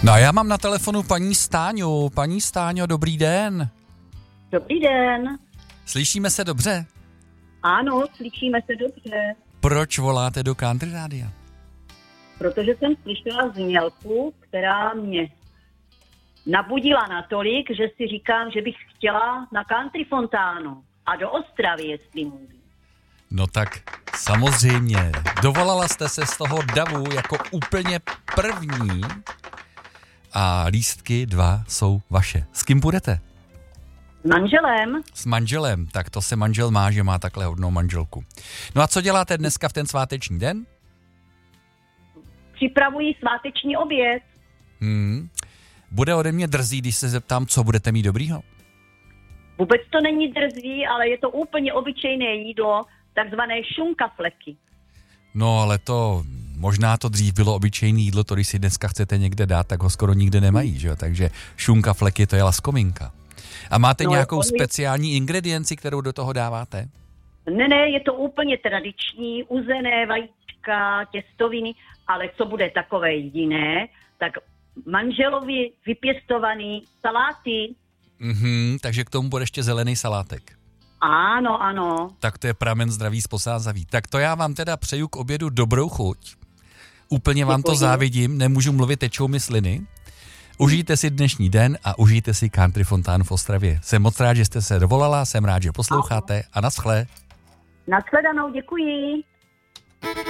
No a já mám na telefonu paní Stáňu. Paní Stáňo, dobrý den. Dobrý den. Slyšíme se dobře? Ano, slyšíme se dobře. Proč voláte do Country Rádia? Protože jsem slyšela znělku, která mě nabudila natolik, že si říkám, že bych chtěla na Country Fontánu a do Ostravy, jestli můžu. No tak samozřejmě. Dovolala jste se z toho davu jako úplně první a lístky 2 jsou vaše. S kým půjdete? S manželem. S manželem. Tak to se manžel má, že má takhle hodnou manželku. No a co děláte dneska v ten sváteční den? Připravuji sváteční oběd. Bude ode mě drzý, když se zeptám, co budete mít dobrýho? Vůbec to není drzí, ale je to úplně obyčejné jídlo, takzvané šunkafleky. No ale to, možná to dřív bylo obyčejné jídlo, to když si dneska chcete někde dát, tak ho skoro nikde nemají, že jo? Takže šunkafleky, to je laskominka. A máte nějakou speciální ingredienci, kterou do toho dáváte? Ne, je to úplně tradiční, uzené vajíčka, těstoviny, ale co bude takové jiné, tak manželovi vypěstovaný saláty. Takže k tomu bude ještě zelený salátek. Ano. Tak to je pramen zdraví z Posázaví. Tak to já vám teda přeju k obědu dobrou chuť. Úplně vám to závidím, nemůžu mluvit, tečou mi sliny. Užijte si dnešní den a užijte si Country Fontánu v Ostravě. Jsem moc rád, že jste se dovolala, jsem rád, že posloucháte a naschle. Nashledanou, děkuji.